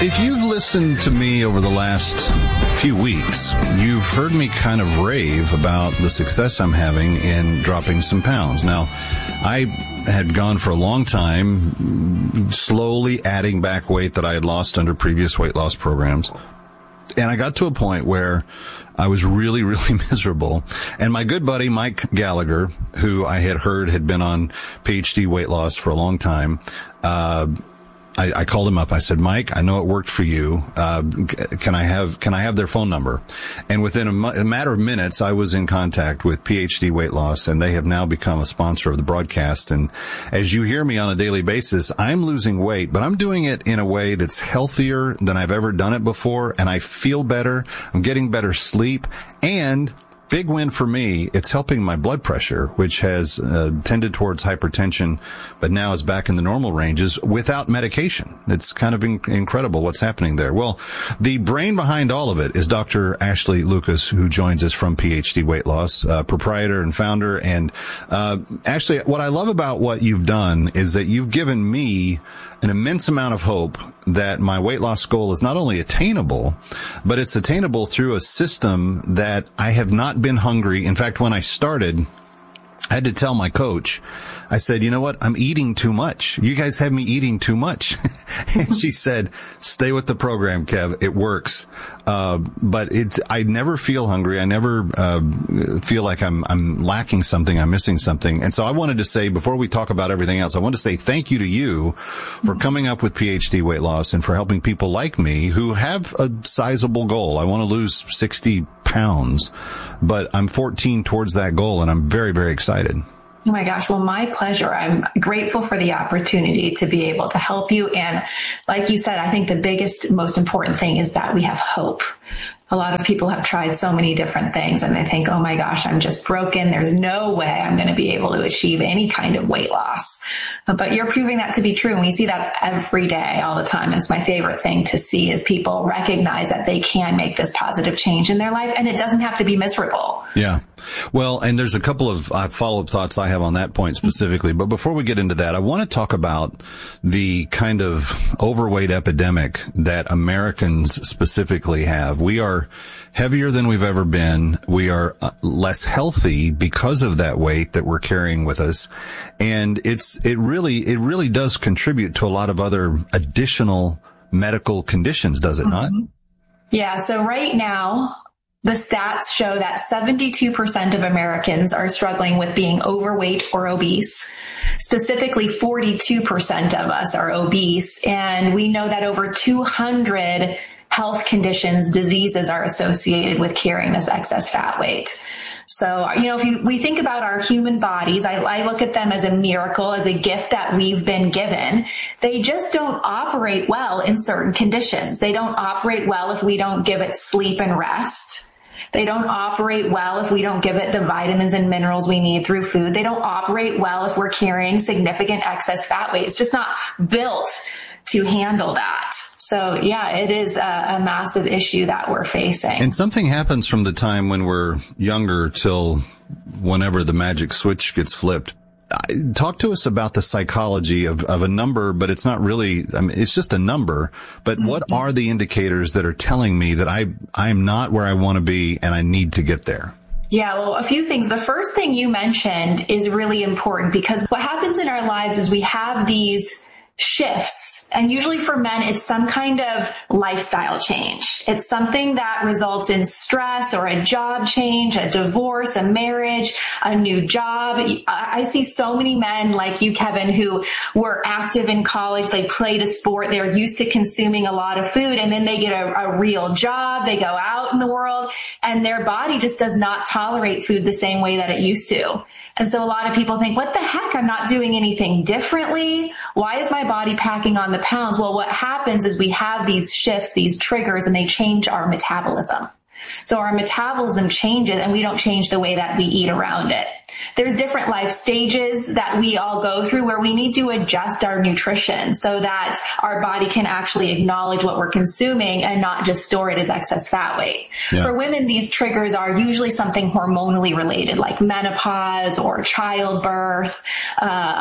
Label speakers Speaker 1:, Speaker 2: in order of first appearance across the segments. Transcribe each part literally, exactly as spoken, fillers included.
Speaker 1: If you've listened to me over the last few weeks, you've heard me kind of rave about the success I'm having in dropping some pounds. Now, I had gone for a long time, slowly adding back weight that I had lost under previous weight loss programs. And I got to a point where I was really, really miserable. And my good buddy, Mike Gallagher, who I had heard had been on P H D weight loss for a long time, uh, I, I called him up. I said, Mike, I know it worked for you. Uh, can I have, can I have their phone number? And within a, mu- a matter of minutes, I was in contact with P H D Weight Loss, and they have now become a sponsor of the broadcast. And as you hear me on a daily basis, I'm losing weight, but I'm doing it in a way that's healthier than I've ever done it before. And I feel better. I'm getting better sleep, and big win for me, it's helping my blood pressure, which has uh, tended towards hypertension, but now is back in the normal ranges without medication. It's kind of in- incredible what's happening there. Well, the brain behind all of it is Doctor Ashley Lucas, who joins us from P H D Weight Loss, uh, proprietor and founder. And uh, Ashley, what I love about what you've done is that you've given me an immense amount of hope that my weight loss goal is not only attainable, but it's attainable through a system that I have not been hungry. In fact, when I started, I had to tell my coach, I said, you know what? I'm eating too much. You guys have me eating too much. And she said, stay with the program, Kev. It works. Uh, but it's, I never feel hungry. I never, uh, feel like I'm, I'm lacking something. I'm missing something. And so I wanted to say, before we talk about everything else, I want to say thank you to you for coming up with P H D Weight Loss and for helping people like me who have a sizable goal. I want to lose sixty pounds, but I'm fourteen towards that goal, and I'm very, very excited.
Speaker 2: Oh my gosh. Well, my pleasure. I'm grateful for the opportunity to be able to help you. And like you said, I think the biggest, most important thing is that we have hope. A lot of people have tried so many different things and they think, oh my gosh, I'm just broken. There's no way I'm going to be able to achieve any kind of weight loss. But you're proving that to be true. And we see that every day, all the time. And it's my favorite thing to see is people recognize that they can make this positive change in their life, and it doesn't have to be miserable.
Speaker 1: Yeah. Well, and there's a couple of uh, follow-up thoughts I have on that point specifically. But before we get into that, I want to talk about the kind of overweight epidemic that Americans specifically have. We are heavier than we've ever been. We are uh, less healthy because of that weight that we're carrying with us. And it's, it really, it really does contribute to a lot of other additional medical conditions, does it not?
Speaker 2: Yeah. So right now, the stats show that seventy-two percent of Americans are struggling with being overweight or obese. Specifically, forty-two percent of us are obese. And we know that over two hundred health conditions, diseases are associated with carrying this excess fat weight. So, you know, if you, we think about our human bodies, I, I look at them as a miracle, as a gift that we've been given. They just don't operate well in certain conditions. They don't operate well if we don't give it sleep and rest. They don't operate well if we don't give it the vitamins and minerals we need through food. They don't operate well if we're carrying significant excess fat weight. It's just not built to handle that. So yeah, it is a, a massive issue that we're facing.
Speaker 1: And something happens from the time when we're younger till whenever the magic switch gets flipped. Talk to us about the psychology of, of a number, but it's not really, I mean, it's just a number. But mm-hmm. what are the indicators that are telling me that I, I'm not where I want to be and I need to get there?
Speaker 2: Yeah, well, a few things. The first thing you mentioned is really important because what happens in our lives is we have these shifts. And usually for men, it's some kind of lifestyle change. It's something that results in stress or a job change, a divorce, a marriage, a new job. I see so many men like you, Kevin, who were active in college. They played a sport. They're used to consuming a lot of food, and then they get a, a real job. They go out in the world and their body just does not tolerate food the same way that it used to. And so a lot of people think, what the heck? I'm not doing anything differently. Why is my body packing on the pounds? Well, what happens is we have these shifts, these triggers, and they change our metabolism. So our metabolism changes and we don't change the way that we eat around it. There's different life stages that we all go through where we need to adjust our nutrition so that our body can actually acknowledge what we're consuming and not just store it as excess fat weight. Yeah. For women, these triggers are usually something hormonally related, like menopause or childbirth, um,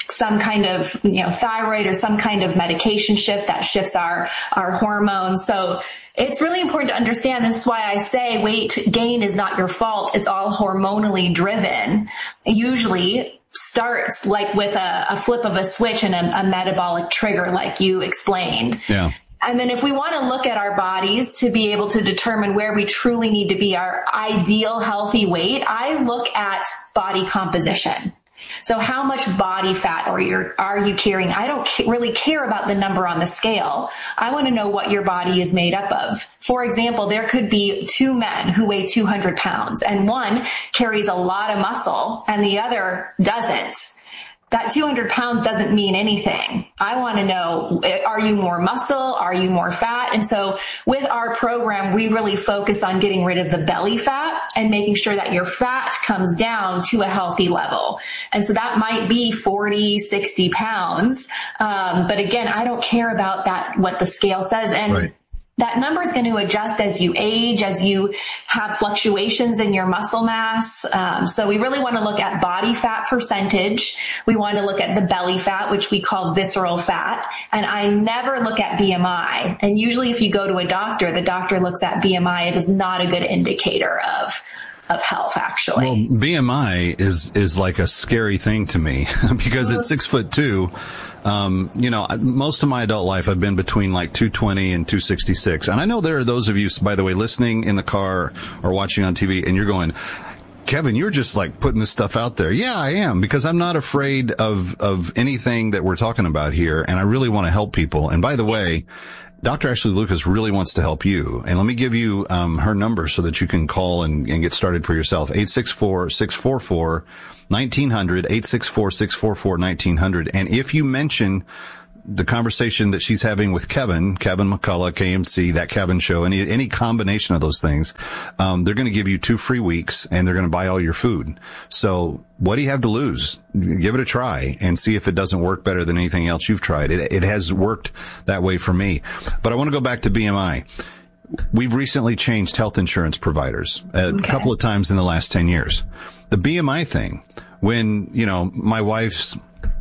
Speaker 2: some kind of, you know, thyroid or some kind of medication shift that shifts our, our hormones. So it's really important to understand. This is why I say weight gain is not your fault. It's all hormonally driven. Usually starts like with a, a flip of a switch and a, a metabolic trigger, like you explained.
Speaker 1: Yeah.
Speaker 2: And then if we want to look at our bodies to be able to determine where we truly need to be our ideal healthy weight, I look at body composition. So how much body fat are you, are you carrying? I don't really care about the number on the scale. I want to know what your body is made up of. For example, there could be two men who weigh two hundred pounds and one carries a lot of muscle and the other doesn't. That two hundred pounds doesn't mean anything. I want to know, are you more muscle? Are you more fat? And so with our program, we really focus on getting rid of the belly fat and making sure that your fat comes down to a healthy level. And so that might be forty, sixty pounds. Um, but again, I don't care about that, what the scale says. And right. That number is going to adjust as you age, as you have fluctuations in your muscle mass. Um, so we really want to look at body fat percentage. We want to look at the belly fat, which we call visceral fat. And I never look at B M I. And usually if you go to a doctor, the doctor looks at B M I. It is not a good indicator of of health, actually.
Speaker 1: Well, B M I is, is like a scary thing to me because at six foot two, um, you know, most of my adult life, I've been between like two twenty and two sixty-six. And I know there are those of you, by the way, listening in the car or watching on T V and you're going, Kevin, you're just like putting this stuff out there. Yeah, I am, because I'm not afraid of, of anything that we're talking about here. And I really want to help people. And by the way, Doctor Ashley Lucas really wants to help you. And let me give you um her number so that you can call and, and get started for yourself. eight six four, six four four, one nine hundred, eight six four, six four four, one nine hundred. And if you mention the conversation that she's having with Kevin, Kevin McCullough, K M C, That Kevin Show, any any combination of those things, um they're going to give you two free weeks and they're going to buy all your food. So what do you have to lose? Give it a try and see if it doesn't work better than anything else you've tried. It, it has worked that way for me. But I want to go back to B M I. We've recently changed health insurance providers a okay. couple of times in the last ten years. The B M I thing, when, you know, my wife's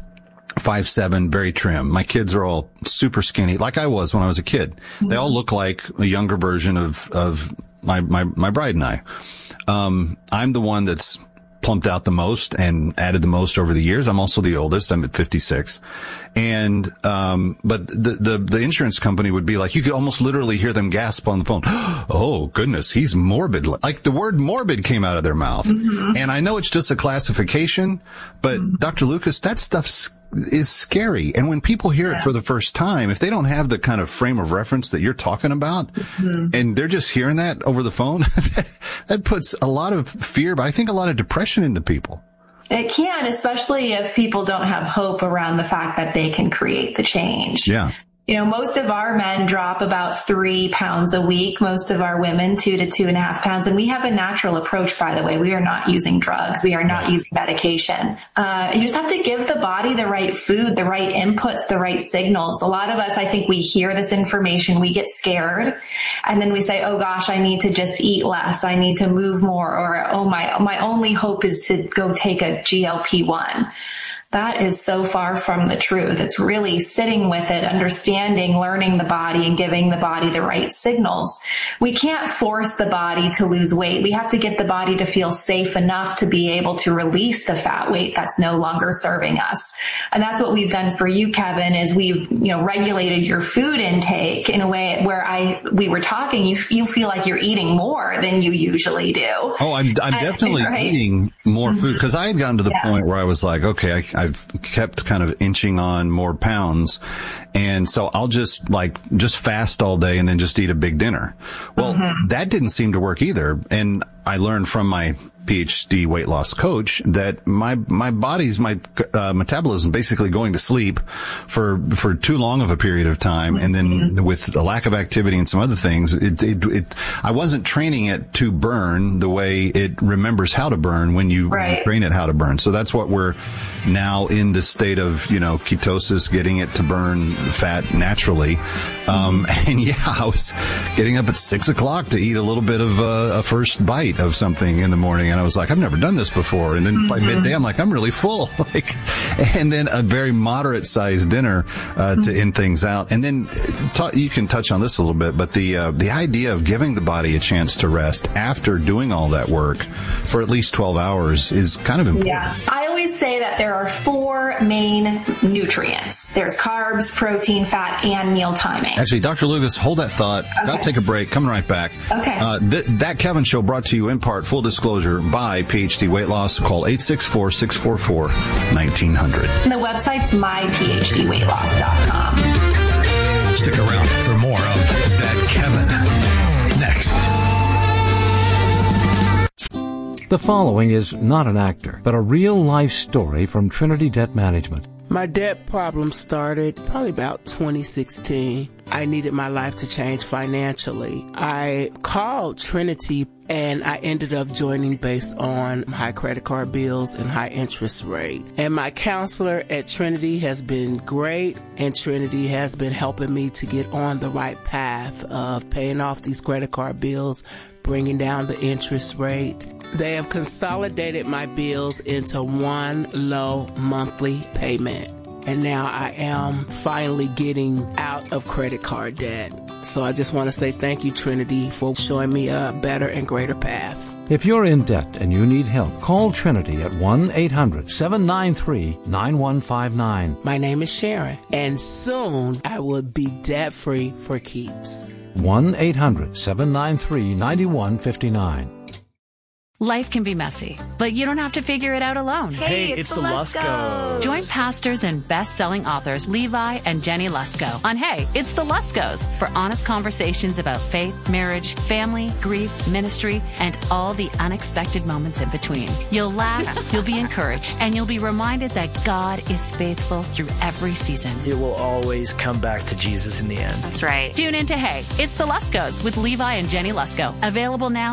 Speaker 1: five seven, very trim. My kids are all super skinny, like I was when I was a kid. Mm-hmm. They all look like a younger version of, of my, my, my bride and I. Um, I'm the one that's plumped out the most and added the most over the years. I'm also the oldest. I'm at fifty-six. And, um, but the, the, the insurance company would be like, you could almost literally hear them gasp on the phone. Oh, goodness, he's morbid. Like the word morbid came out of their mouth. Mm-hmm. And I know it's just a classification, but mm-hmm. Doctor Lucas, that stuff's is scary. And when people hear yeah. it for the first time, if they don't have the kind of frame of reference that you're talking about, mm-hmm. and they're just hearing that over the phone, that puts a lot of fear, but I think a lot of depression into people.
Speaker 2: It can, especially if people don't have hope around the fact that they can create the change.
Speaker 1: Yeah.
Speaker 2: You know, most of our men drop about three pounds a week. Most of our women, two to two and a half pounds. And we have a natural approach, by the way. We are not using drugs. We are not using medication. Uh, you just have to give the body the right food, the right inputs, the right signals. A lot of us, I think we hear this information, we get scared, and then we say, oh gosh, I need to just eat less. I need to move more. Or, oh, my, my only hope is to go take a G L P one. That is so far from the truth. It's really sitting with it, understanding, learning the body, and giving the body the right signals. We can't force the body to lose weight. We have to get the body to feel safe enough to be able to release the fat weight that's no longer serving us. And that's what we've done for you, Kevin, is we've, you know, regulated your food intake in a way where I, we were talking, you, you feel like you're eating more than you usually do.
Speaker 1: Oh, I'm, I'm and, definitely right? eating more food, because I had gotten to the yeah. point where I was like, okay, I, I've kept kind of inching on more pounds. And so I'll just like, just fast all day and then just eat a big dinner. Well, mm-hmm. that didn't seem to work either. And I learned from my P H D weight loss coach that my, my body's, my uh, metabolism basically going to sleep for, for too long of a period of time. And then with a lack of activity and some other things, it, it, it, I wasn't training it to burn the way it remembers how to burn when you right. train it how to burn. So that's what we're now in the state of, you know, ketosis, getting it to burn fat naturally. Um, and yeah, I was getting up at six o'clock to eat a little bit of uh, a first bite of something in the morning. And I was like, I've never done this before. And then mm-hmm. by midday, I'm like, I'm really full. like, and then a very moderate sized dinner uh, mm-hmm. to end things out. And then t- you can touch on this a little bit, but the uh, the idea of giving the body a chance to rest after doing all that work for at least twelve hours is kind of important.
Speaker 2: Yeah. I always say that there are four main nutrients. There's carbs, protein, fat, and meal timing.
Speaker 1: Actually, Doctor Lugas, hold that thought. Okay. Got to take a break. Coming right back.
Speaker 2: Okay.
Speaker 1: Uh, th- that Kevin Show brought to you in part, full disclosure, by P H D Weight Loss. Call eight six four, six four four, nineteen hundred.
Speaker 2: And the website's my p h d weight loss dot com.
Speaker 3: Stick around for more of That Kevin. Next.
Speaker 4: The following is not an actor, but a real-life story from Trinity Debt Management.
Speaker 5: My debt problem started probably about twenty sixteen. I needed my life to change financially. I called Trinity and I ended up joining based on high credit card bills and high interest rate. And my counselor at Trinity has been great, and Trinity has been helping me to get on the right path of paying off these credit card bills, bringing down the interest rate. They have consolidated my bills into one low monthly payment. And now I am finally getting out of credit card debt. So I just want to say thank you, Trinity, for showing me a better and greater path.
Speaker 4: If you're in debt and you need help, call Trinity at one eight hundred, seven nine three, nine one five nine.
Speaker 5: My name is Sharon, and soon I will be debt-free for keeps.
Speaker 4: one eight hundred, seven nine three, nine one five nine.
Speaker 6: Life can be messy, but you don't have to figure it out alone.
Speaker 7: Hey, it's, it's the Luskos.
Speaker 6: Join pastors and best-selling authors Levi and Jenny Lusko on Hey, It's the Luskos for honest conversations about faith, marriage, family, grief, ministry, and all the unexpected moments in between. You'll laugh, you'll be encouraged, and you'll be reminded that God is faithful through every season.
Speaker 7: It will always come back to Jesus in the end.
Speaker 6: That's right. Tune in to Hey, It's the Luskos with Levi and Jenny Lusko. Available now